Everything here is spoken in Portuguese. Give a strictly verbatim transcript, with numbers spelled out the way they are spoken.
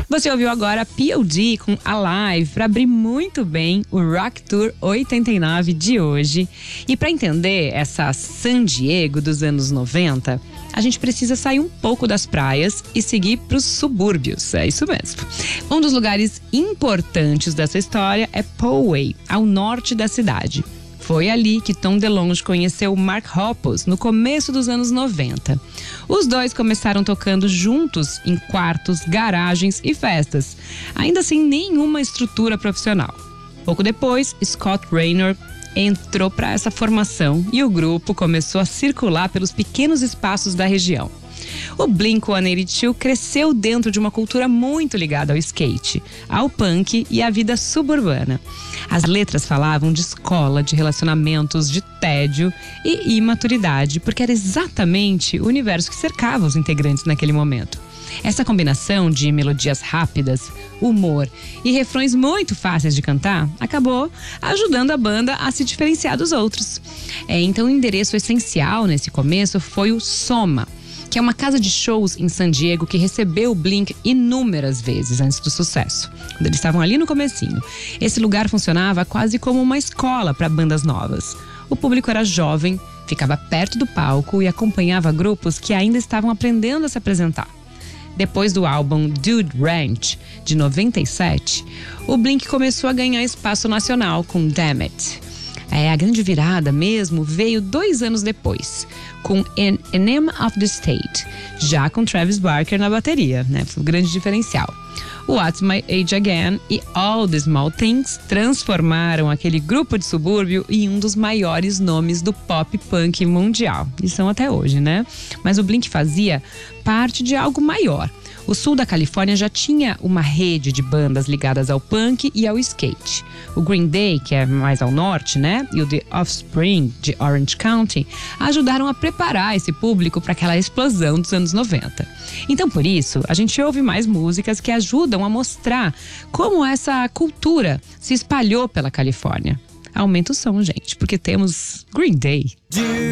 Você ouviu agora P O D com Alive para abrir muito bem o Rock Tour oitenta e nove de hoje. E para entender essa San Diego dos anos noventa, a gente precisa sair um pouco das praias e seguir para os subúrbios. É isso mesmo. Um dos lugares importantes dessa história é Poway, ao norte da cidade. Foi ali que Tom DeLonge conheceu Mark Hoppus no começo dos anos noventa. Os dois começaram tocando juntos em quartos, garagens e festas, ainda sem nenhuma estrutura profissional. Pouco depois, Scott Raynor entrou para essa formação e o grupo começou a circular pelos pequenos espaços da região. O Blink cento e oitenta e dois cresceu dentro de uma cultura muito ligada ao skate, ao punk e à vida suburbana. As letras falavam de escola, de relacionamentos, de tédio e imaturidade, porque era exatamente o universo que cercava os integrantes naquele momento. Essa combinação de melodias rápidas, humor e refrões muito fáceis de cantar acabou ajudando a banda a se diferenciar dos outros. É, então o endereço essencial nesse começo foi o Soma, que é uma casa de shows em San Diego que recebeu o Blink inúmeras vezes antes do sucesso, quando eles estavam ali no comecinho. Esse lugar funcionava quase como uma escola para bandas novas. O público era jovem, ficava perto do palco e acompanhava grupos que ainda estavam aprendendo a se apresentar. Depois do álbum Dude Ranch, de noventa e sete, o Blink começou a ganhar espaço nacional com Damn It. É, a grande virada mesmo veio dois anos depois, com An Enema of the State, já com Travis Barker na bateria, né? Foi o grande diferencial. What's My Age Again e All the Small Things transformaram aquele grupo de subúrbio em um dos maiores nomes do pop punk mundial. E são até hoje, né? Mas o Blink fazia parte de algo maior. O sul da Califórnia já tinha uma rede de bandas ligadas ao punk e ao skate. O Green Day, que é mais ao norte, né? E o The Offspring, de Orange County, ajudaram a preparar esse público para aquela explosão dos anos noventa. Então, por isso, a gente ouve mais músicas que ajudam a mostrar como essa cultura se espalhou pela Califórnia. Aumenta o som, gente, porque temos Green Day.